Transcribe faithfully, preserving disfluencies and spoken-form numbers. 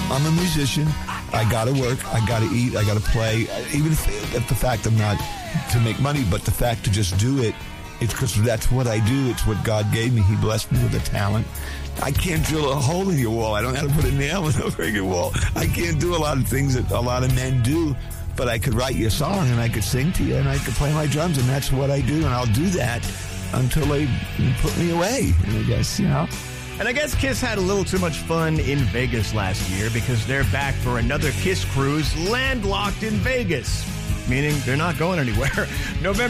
I'm a musician. I got to work. I got to eat. I got to play. Even if, if the fact I'm not to make money, but the fact to just do it, it's because that's what I do. It's what God gave me. He blessed me with a talent. I can't drill a hole in your wall. I don't know how to put a nail in a friggin' wall. I can't do a lot of things that a lot of men do, but I could write you a song and I could sing to you and I could play my drums, and that's what I do, and I'll do that until they put me away, I guess, you know. And I guess Kiss had a little too much fun in Vegas last year because they're back for another Kiss cruise landlocked in Vegas, meaning they're not going anywhere. November